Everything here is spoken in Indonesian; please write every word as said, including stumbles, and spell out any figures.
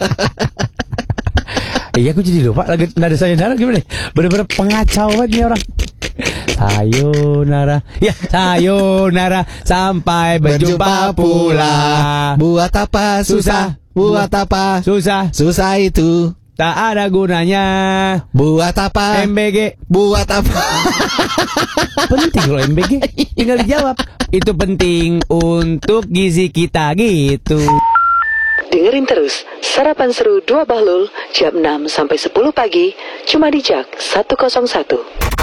Iya, aku jadi lupa lagi nada sayonara gimana? Bener-bener pengacau banget nih orang. Sayonara, ya sayonara, sampai berjumpa pula. Buat apa susah? Buat apa Susah, susah itu? tak ada gunanya. Buat apa M B G Buat apa? penting loh, M B G tinggal dijawab. Itu penting untuk gizi kita gitu. Dengerin terus Sarapan Seru Dua Bahlul jam enam sampai sepuluh pagi cuma di Jak seratus satu.